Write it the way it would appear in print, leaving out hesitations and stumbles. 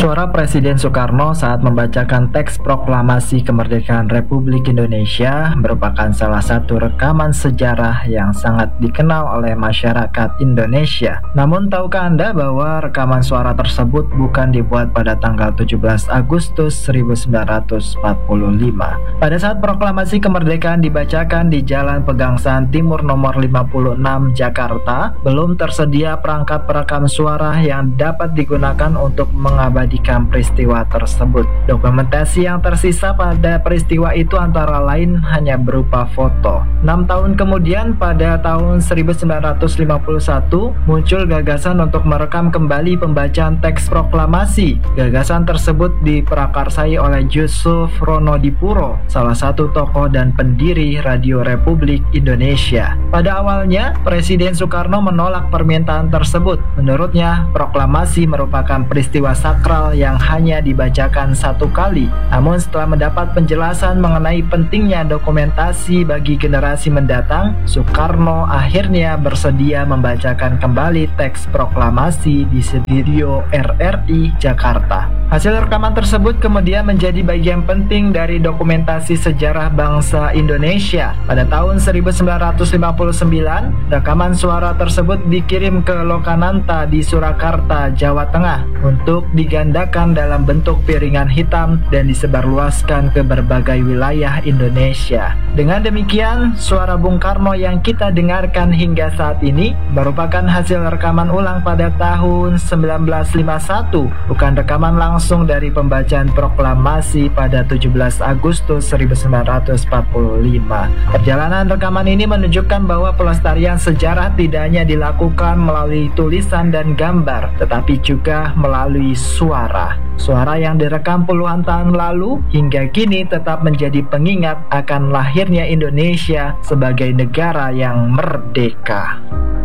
suara Presiden Soekarno saat membacakan teks proklamasi kemerdekaan Republik Indonesia merupakan salah satu rekaman sejarah yang sangat dikenal oleh masyarakat Indonesia. Namun tahukah Anda bahwa rekaman suara tersebut bukan dibuat pada tanggal 17 Agustus 1945? Pada saat proklamasi kemerdekaan dibacakan di Jalan Pegangsaan Timur nomor 56 Jakarta, belum tersedia perangkat perekam suara yang dapat digunakan untuk mengabadikan peristiwa tersebut. Dokumentasi yang tersisa pada peristiwa itu antara lain hanya berupa foto. 6 tahun kemudian, pada tahun 1951, muncul gagasan untuk merekam kembali pembacaan teks proklamasi. Gagasan tersebut diprakarsai oleh Yusuf Ronodipuro, salah satu tokoh dan pendiri Radio Republik Indonesia. Pada awalnya, Presiden Soekarno menolak permintaan tersebut. Menurutnya, proklamasi merupakan peristiwa sakral yang hanya dibacakan satu kali. Namun setelah mendapat penjelasan mengenai pentingnya dokumentasi bagi generasi mendatang, Soekarno akhirnya bersedia membacakan kembali teks proklamasi di studio RRI Jakarta. Hasil rekaman tersebut kemudian menjadi bagian penting dari dokumentasi sejarah bangsa Indonesia. Pada tahun 1959, rekaman suara tersebut dikirim ke Lokananta di Surakarta, Jawa Tengah untuk digandakan dalam bentuk piringan hitam dan disebarluaskan ke berbagai wilayah Indonesia. Dengan demikian, suara Bung Karno yang kita dengarkan hingga saat ini merupakan hasil rekaman ulang pada tahun 1951, bukan rekaman langsung dari pembacaan proklamasi pada 17 Agustus 1945. Perjalanan rekaman ini menunjukkan bahwa pelestarian sejarah tidak hanya dilakukan melalui tulisan dan gambar, tetapi juga melalui suara. Suara yang direkam puluhan tahun lalu hingga kini tetap menjadi pengingat akan lahirnya Indonesia sebagai negara yang merdeka.